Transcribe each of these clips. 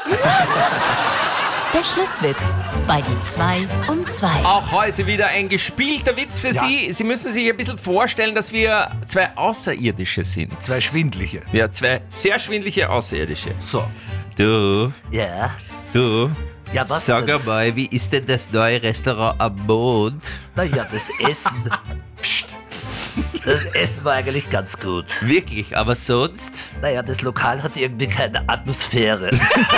Der Schlusswitz bei die 2 um 2. Auch heute wieder ein gespielter Witz für Sie. Sie müssen sich ein bisschen vorstellen, dass wir zwei Außerirdische sind. Zwei schwindliche. Ja, zwei sehr schwindliche Außerirdische. So. Du, Ja. Ja, was sag denn? einmal, wie ist denn das neue Restaurant am Mond? Naja, das Essen. Psst. Das Essen war eigentlich ganz gut. Wirklich, aber sonst? Naja, das Lokal hat irgendwie keine Atmosphäre.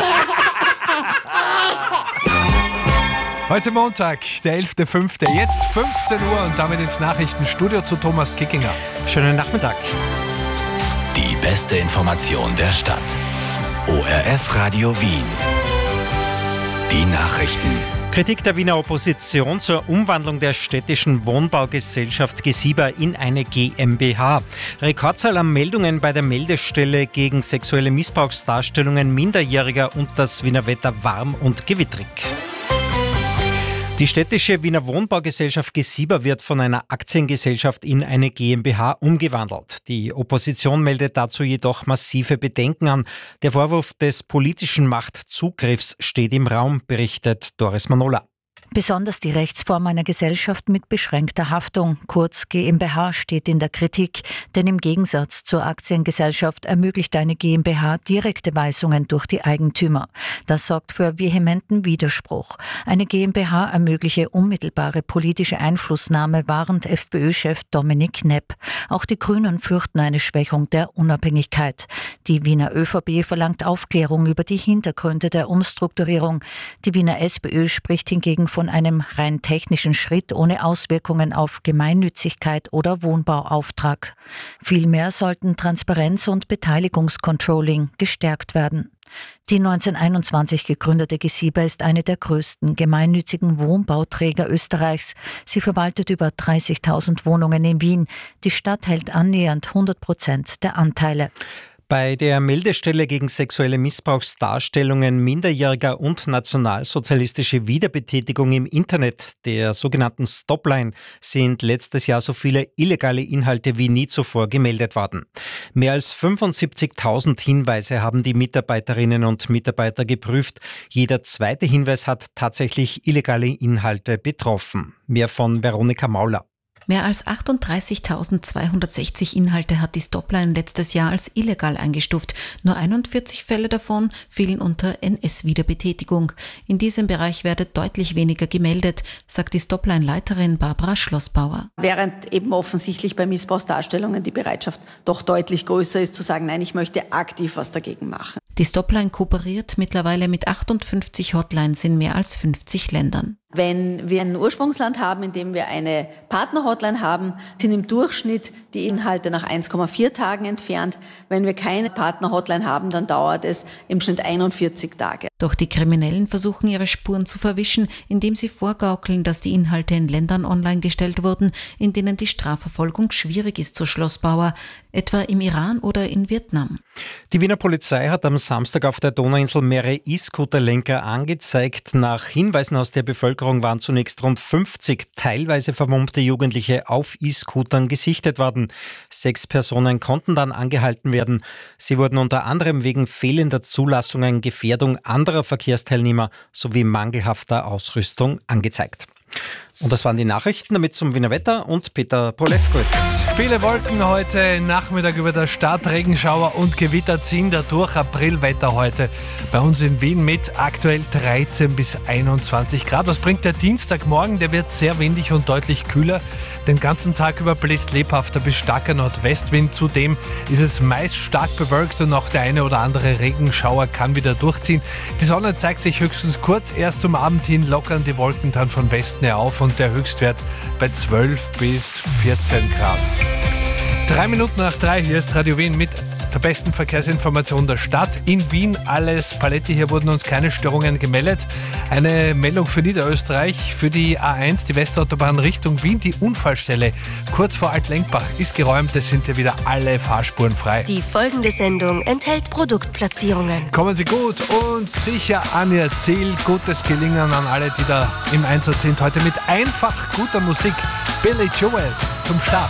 Heute Montag, der 11.05. Jetzt 15 Uhr und damit ins Nachrichtenstudio zu Thomas Kickinger. Schönen Nachmittag. Die beste Information der Stadt. ORF Radio Wien. Die Nachrichten. Kritik der Wiener Opposition zur Umwandlung der städtischen Wohnbaugesellschaft Gesiba in eine GmbH. Rekordzahl an Meldungen bei der Meldestelle gegen sexuelle Missbrauchsdarstellungen Minderjähriger und das Wiener Wetter warm und gewittrig. Die städtische Wiener Wohnbaugesellschaft Gesiba wird von einer Aktiengesellschaft in eine GmbH umgewandelt. Die Opposition meldet dazu jedoch massive Bedenken an. Der Vorwurf des politischen Machtzugriffs steht im Raum, berichtet Doris Manola. Besonders die Rechtsform einer Gesellschaft mit beschränkter Haftung, kurz GmbH, steht in der Kritik, denn im Gegensatz zur Aktiengesellschaft ermöglicht eine GmbH direkte Weisungen durch die Eigentümer. Das sorgt für vehementen Widerspruch. Eine GmbH ermögliche unmittelbare politische Einflussnahme, warnt FPÖ-Chef Dominik Knepp. Auch die Grünen fürchten eine Schwächung der Unabhängigkeit. Die Wiener ÖVP verlangt Aufklärung über die Hintergründe der Umstrukturierung. Die Wiener SPÖ spricht hingegen von einem rein technischen Schritt ohne Auswirkungen auf Gemeinnützigkeit oder Wohnbauauftrag. Vielmehr sollten Transparenz und Beteiligungscontrolling gestärkt werden. Die 1921 gegründete Gesiba ist eine der größten gemeinnützigen Wohnbauträger Österreichs. Sie verwaltet über 30.000 Wohnungen in Wien. Die Stadt hält annähernd 100% der Anteile. Bei der Meldestelle gegen sexuelle Missbrauchsdarstellungen Minderjähriger und nationalsozialistische Wiederbetätigung im Internet, der sogenannten Stopline, sind letztes Jahr so viele illegale Inhalte wie nie zuvor gemeldet worden. Mehr als 75.000 Hinweise haben die Mitarbeiterinnen und Mitarbeiter geprüft. Jeder zweite Hinweis hat tatsächlich illegale Inhalte betroffen. Mehr von Veronika Mauler. Mehr als 38.260 Inhalte hat die Stopline letztes Jahr als illegal eingestuft. Nur 41 Fälle davon fielen unter NS-Wiederbetätigung. In diesem Bereich werde deutlich weniger gemeldet, sagt die Stopline-Leiterin Barbara Schlossbauer. Während eben offensichtlich bei Missbrauchsdarstellungen die Bereitschaft doch deutlich größer ist, zu sagen, nein, ich möchte aktiv was dagegen machen. Die Stopline kooperiert mittlerweile mit 58 Hotlines in mehr als 50 Ländern. Wenn wir ein Ursprungsland haben, in dem wir eine Partner-Hotline haben, sind im Durchschnitt die Inhalte nach 1,4 Tagen entfernt. Wenn wir keine Partner-Hotline haben, dann dauert es im Schnitt 41 Tage. Doch die Kriminellen versuchen ihre Spuren zu verwischen, indem sie vorgaukeln, dass die Inhalte in Ländern online gestellt wurden, in denen die Strafverfolgung schwierig ist, so Schlossbauer, etwa im Iran oder in Vietnam. Die Wiener Polizei hat am Samstag auf der Donauinsel mehrere E-Scooter-Lenker angezeigt. Nach Hinweisen aus der Bevölkerung waren zunächst rund 50 teilweise vermummte Jugendliche auf E-Scootern gesichtet worden. 6 Personen konnten dann angehalten werden. Sie wurden unter anderem wegen fehlender Zulassungen, Gefährdung anderer Verkehrsteilnehmer sowie mangelhafter Ausrüstung angezeigt. Und das waren die Nachrichten, damit zum Wiener Wetter und Peter Polewkowitz. Viele Wolken heute Nachmittag über der Stadt, Regenschauer und Gewitter ziehen dadurch. Aprilwetter heute bei uns in Wien mit aktuell 13 bis 21 Grad. Was bringt der Dienstagmorgen? Der wird sehr windig und deutlich kühler. Den ganzen Tag über bläst lebhafter bis starker Nordwestwind. Zudem ist es meist stark bewölkt und auch der eine oder andere Regenschauer kann wieder durchziehen. Die Sonne zeigt sich höchstens kurz. Erst zum Abend hin lockern die Wolken dann von Westen her auf und der Höchstwert bei 12 bis 14 Grad. 3 Minuten nach 3, hier ist Radio Wien mit der besten Verkehrsinformation der Stadt. In Wien alles Paletti, hier wurden uns keine Störungen gemeldet. Eine Meldung für Niederösterreich, für die A1, die Westautobahn Richtung Wien. Die Unfallstelle kurz vor Altlenkbach ist geräumt, es sind hier wieder alle Fahrspuren frei. Die folgende Sendung enthält Produktplatzierungen. Kommen Sie gut und sicher an Ihr Ziel. Gutes Gelingen an alle, die da im Einsatz sind. Heute mit einfach guter Musik. Billy Joel zum Start.